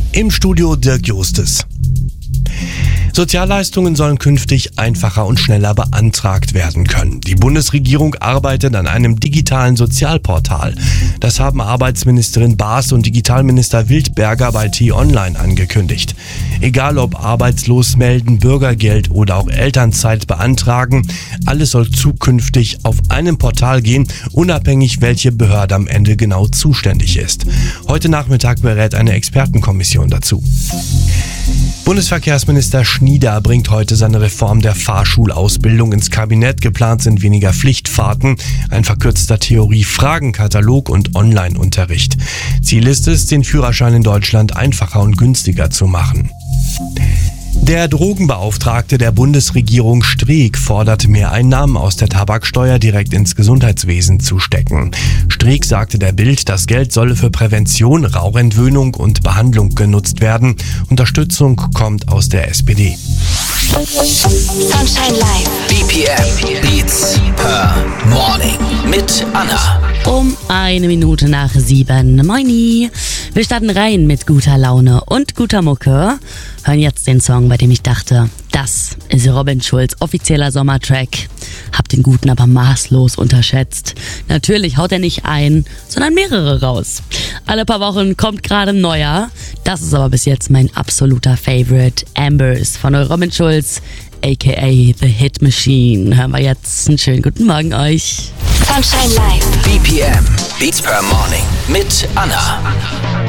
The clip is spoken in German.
Im Studio Dirk Justes. Sozialleistungen sollen künftig einfacher und schneller beantragt werden können. Die Bundesregierung arbeitet an einem digitalen Sozialportal. Das haben Arbeitsministerin Baas und Digitalminister Wildberger bei T-Online angekündigt. Egal ob arbeitslos melden, Bürgergeld oder auch Elternzeit beantragen, alles soll zukünftig auf einem Portal gehen, unabhängig welche Behörde am Ende genau zuständig ist. Heute Nachmittag berät eine Expertenkommission dazu. Bundesverkehrsminister Schnieder bringt heute seine Reform der Fahrschulausbildung ins Kabinett. Geplant sind weniger Pflichtfahrten, ein verkürzter Theorie-Fragenkatalog und Online-Unterricht. Ziel ist es, den Führerschein in Deutschland einfacher und günstiger zu machen. Der Drogenbeauftragte der Bundesregierung Streeck fordert mehr Einnahmen aus der Tabaksteuer direkt ins Gesundheitswesen zu stecken. Streeck sagte der Bild, das Geld solle für Prävention, Rauchentwöhnung und Behandlung genutzt werden. Unterstützung kommt aus der SPD. Sunshine Live. BPM Beats per Morning mit Anna. Um 7:01. Moini. Wir starten rein mit guter Laune und guter Mucke. Hören jetzt den Song, bei dem ich dachte, das ist Robin Schulz' offizieller Sommertrack. Hab den Guten aber maßlos unterschätzt. Natürlich haut er nicht ein, sondern mehrere raus. Alle paar Wochen kommt gerade ein neuer. Das ist aber bis jetzt mein absoluter Favorite. Ambers von Robin Schulz, aka The Hit Machine. Hören wir jetzt. Einen schönen guten Morgen euch. Sunshine Live. BPM Beats per Morning mit Anna.